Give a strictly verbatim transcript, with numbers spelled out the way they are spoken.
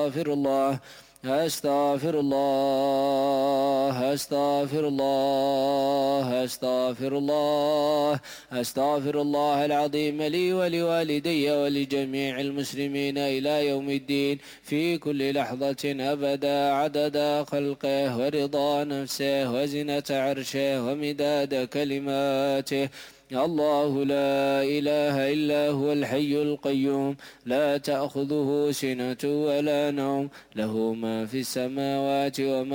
أستغفر الله أستغفر الله أستغفر الله أستغفر الله أستغفر الله العظيم لي ولوالدي ولجميع المسلمين إلى يوم الدين في كل لحظة أبدا عدد خلقه ورضا نفسه وزنة عرشه ومداد كلماته. الله لا إله إلا هو الحي القيوم لا تأخذه سنة ولا نوم له ما في السماوات وما